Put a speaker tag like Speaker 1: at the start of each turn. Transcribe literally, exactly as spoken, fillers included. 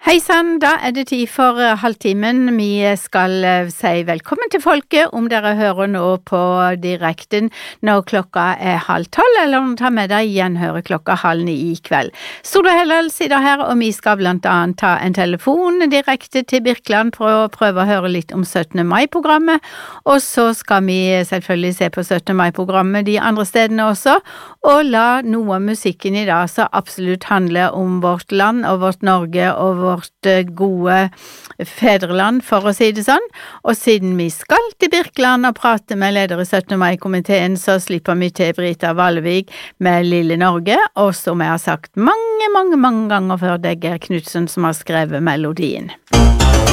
Speaker 1: Hei sann, da er det tid for uh, halvtimen. Vi skal uh, si velkommen til folket om dere hører nå på direkten når klokka er halv tolv, eller om du tar med deg igjen hører klokka halv ni i kveld. Sole Hellel sitter her, og vi skal blant annet ta en telefon direkte til Birkeland for å prøve å høre litt om syttende mai-programmet, og så skal vi selvfølgelig se på syttende mai-programmet de andre stedene også, og la noe av musikken i dag så absolutt handle om vårt land og vårt Norge og vårt vårt gode fedreland, for å si det sånn. Og siden vi skal til Birkeland og prate med leder i syttende mai-komiteen, så slipper vi til Brita Valevik med Lille Norge, og som jeg har sagt mange, mange, mange ganger før, det er Geir Knudsen som har skrevet melodien.